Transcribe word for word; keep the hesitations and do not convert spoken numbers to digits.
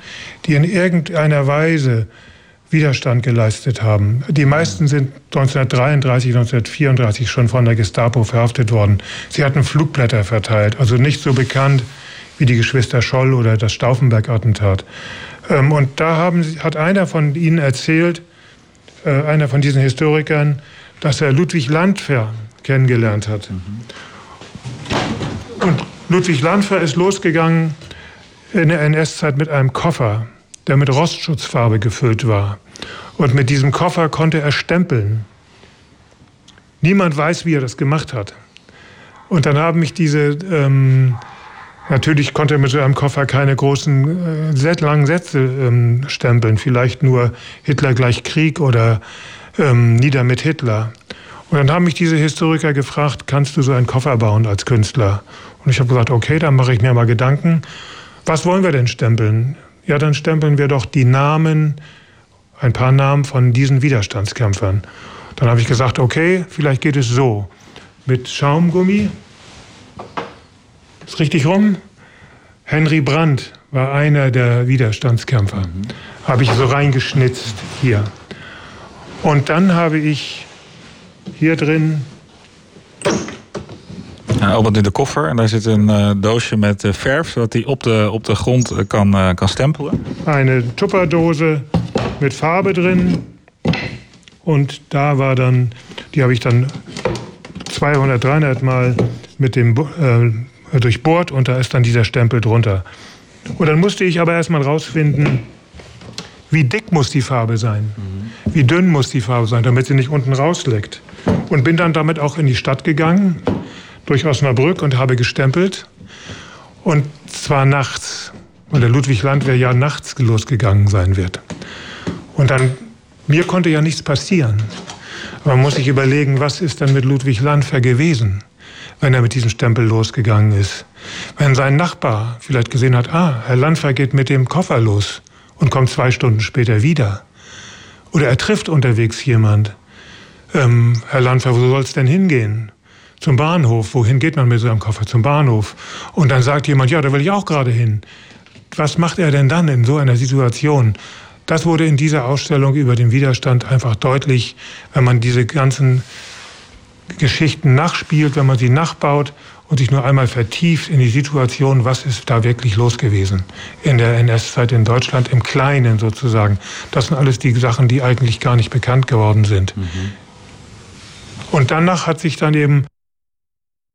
die in irgendeiner Weise Widerstand geleistet haben. Die meisten sind neunzehnhundertdreiunddreißig, neunzehnhundertvierunddreißig schon von der Gestapo verhaftet worden. Sie hatten Flugblätter verteilt, also nicht so bekannt wie die Geschwister Scholl oder das Stauffenberg-Attentat. Und da haben, hat einer von ihnen erzählt, einer von diesen Historikern, dass er Ludwig Landfer kennengelernt hat. Mhm. Und Ludwig Landfer ist losgegangen in der N S-Zeit mit einem Koffer, der mit Rostschutzfarbe gefüllt war. Und mit diesem Koffer konnte er stempeln. Niemand weiß, wie er das gemacht hat. Und dann haben mich diese, ähm, natürlich konnte er mit so einem Koffer keine großen, äh, sehr langen Sätze ähm, stempeln, vielleicht nur Hitler gleich Krieg oder ähm, Nieder mit Hitler. Und dann haben mich diese Historiker gefragt, kannst du so einen Koffer bauen als Künstler? Und ich habe gesagt, okay, dann mache ich mir mal Gedanken. Was wollen wir denn stempeln? Ja, dann stempeln wir doch die Namen, ein paar Namen von diesen Widerstandskämpfern. Dann habe ich gesagt, okay, vielleicht geht es so. Mit Schaumgummi, ist richtig rum? Henry Brandt war einer der Widerstandskämpfer. Mhm. Habe ich so reingeschnitzt hier. Und dann habe ich hier drin... Hij opent in de koffer en daar zit een uh, doosje met uh, verf, zodat hij op de, op de grond uh, kan, uh, kan stempelen. Eine Tupperdose mit Farbe drin. Und da war dann, die habe ich dann zweihundert, dreihundert Mal mit dem äh, durchbohrt und da ist dann dieser Stempel drunter. Und dann musste ich aber erstmal rausfinden, wie dick muss die Farbe sein, mhm. wie dünn muss die Farbe sein, damit sie nicht unten rausleckt. Und bin dann damit auch in die Stadt gegangen, durch Osnabrück, und habe gestempelt. Und zwar nachts, weil der Ludwig Landwehr ja nachts losgegangen sein wird. Und dann, mir konnte ja nichts passieren. Aber man muss sich überlegen, was ist dann mit Ludwig Landwehr gewesen, wenn er mit diesem Stempel losgegangen ist. Wenn sein Nachbar vielleicht gesehen hat, ah, Herr Landwehr geht mit dem Koffer los und kommt zwei Stunden später wieder. Oder er trifft unterwegs jemand. Ähm, Herr Landwehr, wo soll es denn hingehen? Zum Bahnhof. Wohin geht man mit so einem Koffer? Zum Bahnhof. Und dann sagt jemand, ja, da will ich auch gerade hin. Was macht er denn dann in so einer Situation? Das wurde in dieser Ausstellung über den Widerstand einfach deutlich, wenn man diese ganzen Geschichten nachspielt, wenn man sie nachbaut und sich nur einmal vertieft in die Situation, was ist da wirklich los gewesen in der N S-Zeit in Deutschland, im Kleinen sozusagen. Das sind alles die Sachen, die eigentlich gar nicht bekannt geworden sind. Mhm. Und danach hat sich dann eben